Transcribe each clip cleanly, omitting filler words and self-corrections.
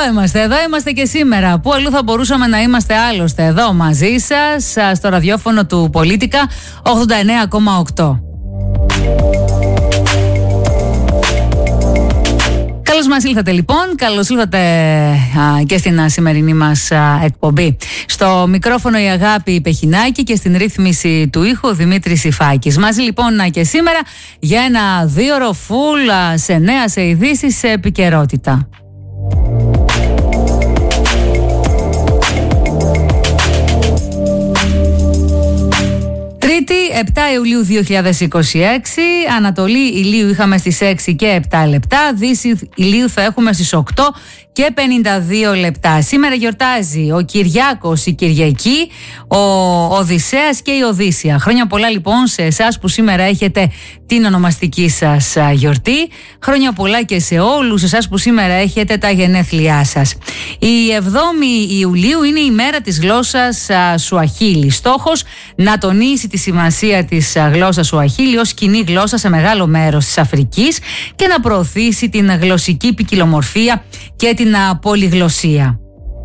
Εδώ είμαστε και σήμερα. Πού αλλού θα μπορούσαμε να είμαστε άλλωστε? Εδώ μαζί σας, στο ραδιόφωνο του Πολίτικα 89,8. Καλώς μας ήλθατε λοιπόν, καλώς ήλθατε και στην σημερινή μας εκπομπή. Στο μικρόφωνο η Αγάπη Πεχινάκη και στην ρύθμιση του ήχου Δημήτρης Ιφάκης. Μαζί λοιπόν και σήμερα για ένα 2ωρο φουλ σε νέα, σε ειδήσεις, σε επικαιρότητα. Τρίτη, 7 Ιουλίου 2026, Ανατολή ηλίου είχαμε στις 6 και 7 λεπτά, Δύση ηλίου θα έχουμε στις 8 και 52 λεπτά. Σήμερα γιορτάζει ο Κυριάκος, η Κυριακή, ο Οδυσσέας και η Οδύσσια. Χρόνια πολλά λοιπόν σε εσάς που σήμερα έχετε την ονομαστική σας γιορτή. Χρόνια πολλά και σε όλους εσάς που σήμερα έχετε τα γενέθλιά σας. Η 7η Ιουλίου είναι η μέρα της γλώσσας Σουαχίλι. Στόχος να τονίσει τη σημασία της γλώσσας Σουαχίλι ως κοινή γλώσσα σε μεγάλο μέρος της Αφρικής και να προωθήσει την γλωσσική ποικιλομορφία και την πολυγλωσσία.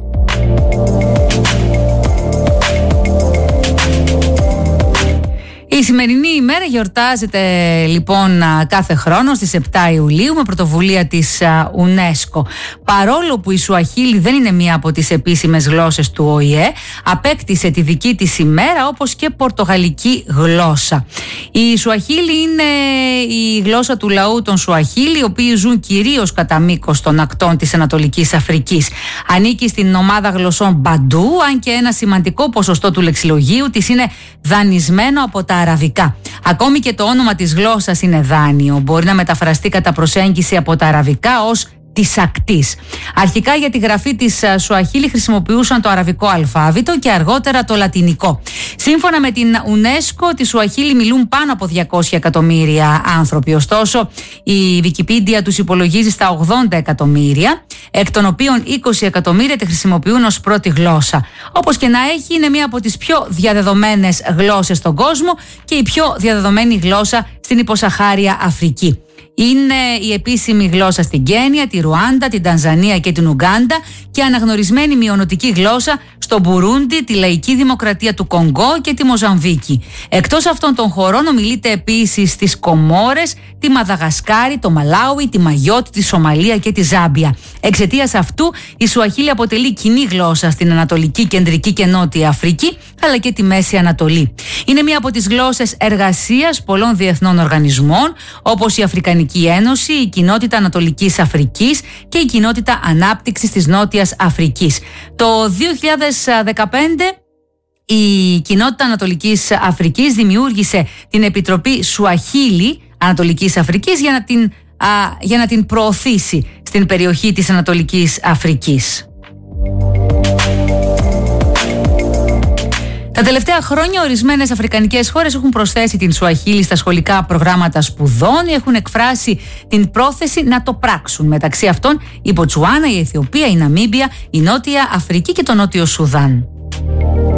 Η σημερινή ημέρα γιορτάζεται λοιπόν κάθε χρόνο στις 7 Ιουλίου με πρωτοβουλία της UNESCO. Παρόλο που η Σουαχίλι δεν είναι μία από τις επίσημες γλώσσες του ΟΗΕ, απέκτησε τη δική της ημέρα όπως και πορτογαλική γλώσσα. Η Σουαχίλι είναι η γλώσσα του λαού των Σουαχίλι, οι οποίοι ζουν κυρίως κατά μήκος των ακτών της Ανατολικής Αφρικής. Ανήκει στην ομάδα γλωσσών Μπαντού, αν και ένα σημαντικό ποσοστό του λεξιλογίου της είναι δανεισμένο από τα αραβικά. Ακόμη και το όνομα της γλώσσας είναι δάνειο. Μπορεί να μεταφραστεί κατά προσέγγιση από τα αραβικά ως της ακτής. Αρχικά για τη γραφή της Σουαχίλι χρησιμοποιούσαν το αραβικό αλφάβητο και αργότερα το λατινικό. Σύμφωνα με την UNESCO, τη Σουαχίλι μιλούν πάνω από 200 εκατομμύρια άνθρωποι. Ωστόσο, η Wikipedia τους υπολογίζει στα 80 εκατομμύρια, εκ των οποίων 20 εκατομμύρια τη χρησιμοποιούν ως πρώτη γλώσσα. Όπως και να έχει, είναι μία από τις πιο διαδεδομένες γλώσσες στον κόσμο και η πιο διαδεδομένη γλώσσα στην υποσαχάρια Αφρική. Είναι η επίσημη γλώσσα στην Κένια, τη Ρουάντα, την Τανζανία και την Ουγκάντα και αναγνωρισμένη μειωνοτική γλώσσα στο Μπουρούντι, τη Λαϊκή Δημοκρατία του Κονγκό και τη Μοζαμβίκη. Εκτός αυτών των χωρών ομιλείται επίσης στις Κομόρες, τη Μαδαγασκάρη, το Μαλάουι, τη Μαγιώτη, τη Σομαλία και τη Ζάμπια. Εξαιτίας αυτού, η Σουαχίλι αποτελεί κοινή γλώσσα στην Ανατολική, Κεντρική και Νότια Αφρική, αλλά και τη Μέση Ανατολή. Είναι μία από τις γλώσσες εργασίας πολλών διεθνών οργανισμών, όπως η Αφρικανική Ένωση, η Κοινότητα Ανατολικής Αφρικής και η Κοινότητα Ανάπτυξης της Νότιας Αφρικής. Το 2015 η Κοινότητα Ανατολικής Αφρικής δημιούργησε την Επιτροπή Σουαχίλι Ανατολικής Αφρικής για να την προωθήσει στην περιοχή της Ανατολικής Αφρικής. Τα τελευταία χρόνια, ορισμένες αφρικανικές χώρες έχουν προσθέσει την Σουαχίλι στα σχολικά προγράμματα σπουδών ή έχουν εκφράσει την πρόθεση να το πράξουν. Μεταξύ αυτών η Μποτσουάνα, η Αιθιοπία, η Ναμίμπια, η Νότια Αφρική και το Νότιο Σουδάν.